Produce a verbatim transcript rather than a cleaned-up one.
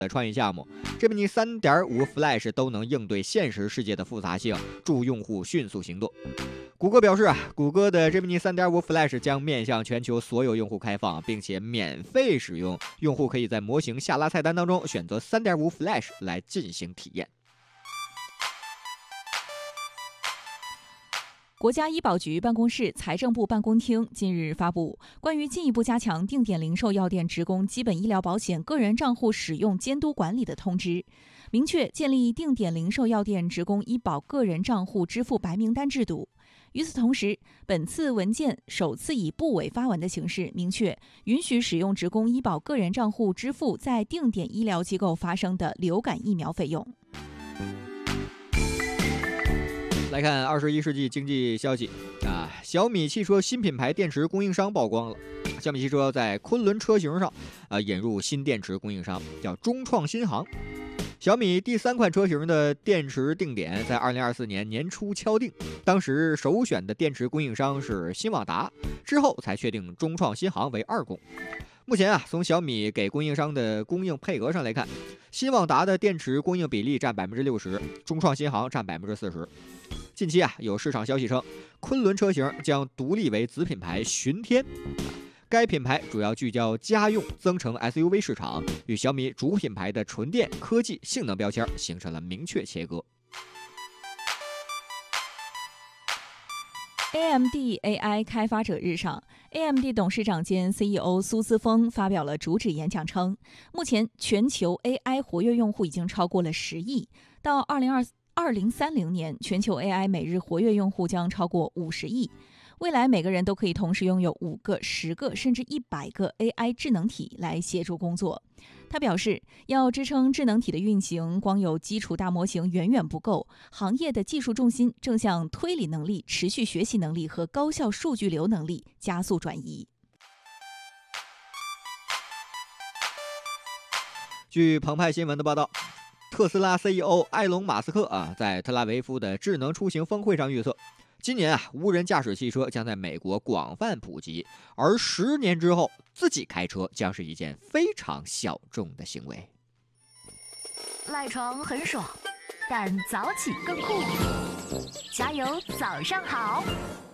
的创意项目 Gemini 三点五 Flash 都能应对现实世界的复杂性，助用户迅速行动。谷歌表示啊，谷歌的 Gemini 三点五 Flash 将面向全球所有用户开放，并且免费使用。用户可以在模型下拉菜单当中选择 三点五 Flash 来进行体验。 国家医保局办公室、财政部办公厅近日发布关于进一步加强定点零售药店职工基本医疗保险个人账户使用监督管理的通知，明确建立定点零售药店职工医保个人账户支付白名单制度。与此同时，本次文件首次以部委发文的形式明确允许使用职工医保个人账户支付在定点医疗机构发生的流感疫苗费用。 来看二十一世纪经济消息啊，小米汽车新品牌电池供应商曝光了。小米汽车在昆仑车型上啊引入新电池供应商，叫中创新航。小米第三款车型的电池定点在二零二四年年初敲定，当时首选的电池供应商是新旺达，之后才确定中创新航为二供。目前啊，从小米给供应商的供应配额上来看，新旺达的电池供应比例占百分之六十，中创新航占百分之四十。近期啊，有市场消息称，昆仑车型将独立为子品牌巡天。该品牌主要聚焦家用增程 S U V 市场，与小米主品牌的纯电、科技、性能标签形成了明确切割。 A M D A I 开发者日上 ，A M D 董事长兼 C E O 苏姿丰发表了主旨演讲称，目前全球 A I 活跃用户已经超过了十亿，到二零二二零三零年，全球 A I 每日活跃用户将超过五十亿。未来每个人都可以同时拥有五个、十个甚至一百个 A I 智能体来协助工作。他表示，要支撑智能体的运行，光有基础大模型远远不够，行业的技术重心正向推理能力、持续学习能力和高效数据流能力加速转移。 据澎湃新闻的报道，特斯拉 C E O 埃隆·马斯克啊，在特拉维夫的智能出行峰会上预测，今年啊，无人驾驶汽车将在美国广泛普及，而十年之后，自己开车将是一件非常小众的行为。 赖床很爽，但早起更酷。加油，早上好！